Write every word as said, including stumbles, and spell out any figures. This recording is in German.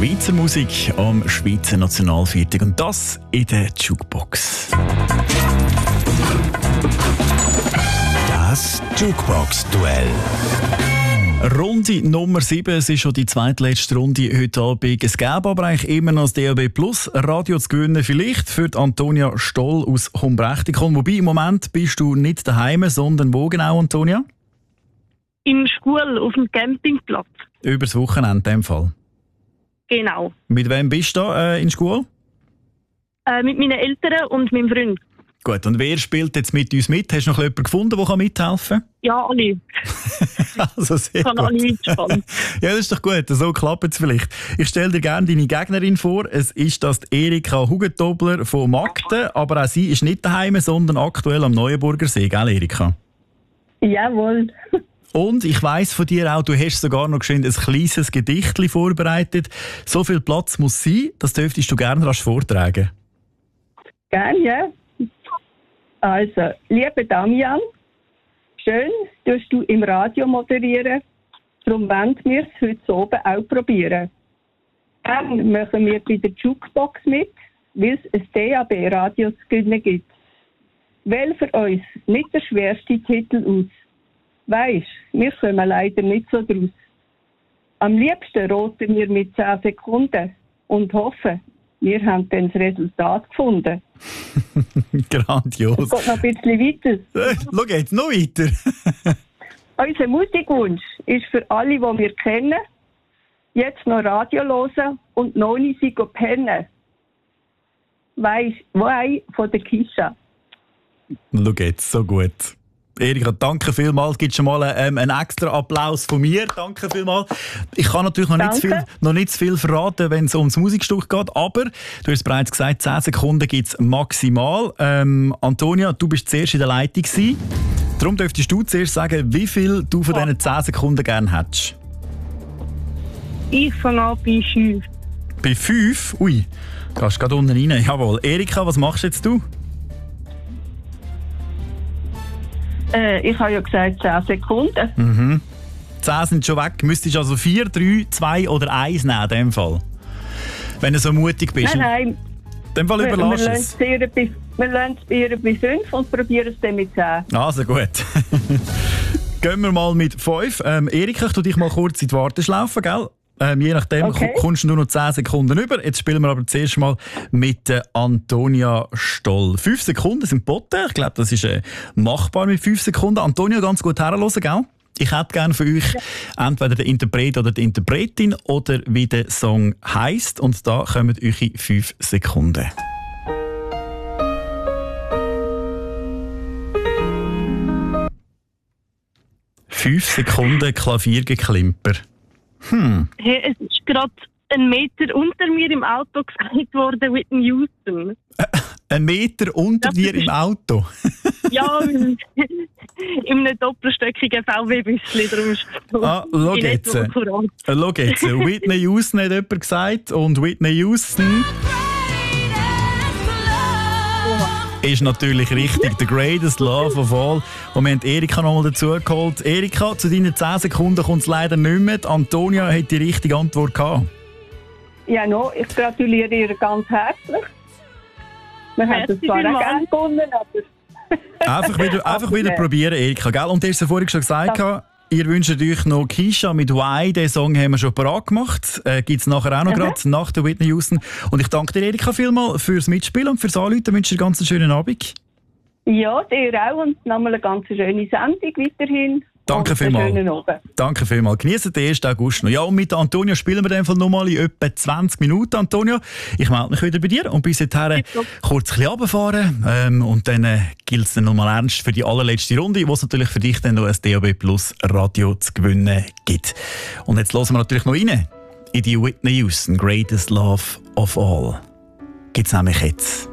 Schweizer Musik am Schweizer Nationalviertag und das in der Jukebox. Das Jukebox-Duell. Runde Nummer sieben, es ist schon die zweitletzte Runde heute Abend. Es gäbe aber eigentlich immer noch das D A B Plus Radio zu gewinnen, vielleicht für die Antonia Stoll aus Humbrechtikon. Wobei im Moment bist du nicht daheim, sondern wo genau, Antonia? In Schule, auf dem Campingplatz. Übers Wochenende in dem Fall? Genau. Mit wem bist du da äh, in Schule? Äh, mit meinen Eltern und meinem Freund. Gut, und wer spielt jetzt mit uns mit? Hast du noch jemanden gefunden, der mithelfen kann? Ja, alle. Also sehr ich kann gut. alle mitspannen. Ja, das ist doch gut, so klappt es vielleicht. Ich stelle dir gerne deine Gegnerin vor. Es ist das die Erika Hugentobler von Magden, aber auch sie ist nicht daheim, sondern aktuell am Neuenburger See, gell Erika? Jawohl. Und ich weiss von dir auch, du hast sogar noch geschwind ein kleines Gedichtchen vorbereitet. So viel Platz muss sein, das dürftest du gerne rasch vortragen. Gerne, ja. Also, lieber Damian, schön, dass du im Radio moderieren. Darum wollen wir es heute oben auch probieren. Dann machen wir bei der Jukebox mit, weil es ein D A B-Radio zu gewinnen gibt. Wähl für uns nicht der schwerste Titel aus. Weisst, wir kommen leider nicht so draus. Am liebsten roten wir mit zehn Sekunden und hoffen, wir haben dann das Resultat gefunden. Grandios. Es geht noch ein bisschen weiter. Äh, schau jetzt, noch weiter. Unser Musikwunsch ist für alle, die wir kennen, jetzt noch Radio hören und noch nicht sie pennen. Weisst, Wei von der Kisha. Schau jetzt, so gut. Erika, danke vielmals. Gibt schon mal ähm, einen extra Applaus von mir. Danke vielmals. Ich kann natürlich noch nicht, zu viel, noch nicht zu viel verraten, wenn es ums Musikstück geht, aber du hast bereits gesagt, zehn Sekunden gibt es maximal. Ähm, Antonia, du bist zuerst in der Leitung gewesen. Darum dürftest du zuerst sagen, wie viel du von diesen zehn Sekunden gerne hättest. Ich fange an bei fünf. Bei fünf? Ui, gehst gerade unten rein. Jawohl. Erika, was machst jetzt du? Äh, ich habe ja gesagt zehn Sekunden. Mhm. zehn sind schon weg. Müsstest also vier, drei, zwei oder eins nehmen in dem Fall. Wenn du so mutig bist. Nein, nein. In dem Fall Wir, überlass wir es. Wir lassen es bei, bei fünf und probieren es dann mit zehn. Also gut. Gehen wir mal mit fünf. Ähm, Erika, ich tu dich mal kurz in die Warteschlaufe, gell? Ähm, je nachdem Okay. kommst du nur noch zehn Sekunden über. Jetzt spielen wir aber zuerst mal mit äh, Antonia Stoll. fünf Sekunden sind geboten. Ich glaube, das ist äh, machbar mit fünf Sekunden. Antonia, ganz gut herhören, gell? Ich hätte gerne für euch ja. entweder den Interpret oder die Interpretin oder wie der Song heisst. Und da kommen eure fünf Sekunden. Fünf Sekunden Klaviergeklimper. Hm. Hey, es ist gerade ein Meter unter mir im Auto gesagt worden, Whitney Houston. Ein Meter unter Das dir im Auto? Ja, in einem doppelstöckigen V W-Büsschen. Darum ist es Ah, schau in jetzt. etwa akkurat. Äh, Schau jetzt. Whitney Houston hat jemand gesagt und Whitney Houston ist natürlich richtig. The greatest love of all. Und wir haben Erika noch mal dazu geholt. Erika, zu deinen zehn Sekunden kommt es leider nicht mehr. Die Antonia hat die richtige Antwort gehabt. Ja, no, ich gratuliere ihr ganz herzlich. Wir haben es zwar auch gerne gewonnen, aber... Einfach wieder, einfach wieder probieren, Erika. Gell? Und du hast ja vorhin schon gesagt, ja. Ihr wünscht euch noch Kisha mit Why. Den Song haben wir schon parat gemacht. Äh, Gibt es nachher auch noch mhm. gerade nach der Whitney Houston. Und ich danke dir, Erika, vielmals fürs Mitspielen und fürs Anrufen. Ich wünsche dir ganz einen schönen Abend. Ja, dir auch. Und nochmal eine ganz schöne Sendung weiterhin. Danke vielmals. Danke vielmals. Genießen den ersten August noch. Ja, und mit Antonia spielen wir in dem Fall nochmal in etwa zwanzig Minuten, Antonia. Ich melde mich wieder bei dir und bis dahin kurz ein bisschen runterfahren. Ähm, und dann äh, gilt es dann nochmal ernst für die allerletzte Runde, wo es natürlich für dich dann noch ein D A B Plus Radio zu gewinnen gibt. Und jetzt hören wir natürlich noch rein in die Whitney Houston, Greatest Love of All. Gibt's nämlich jetzt.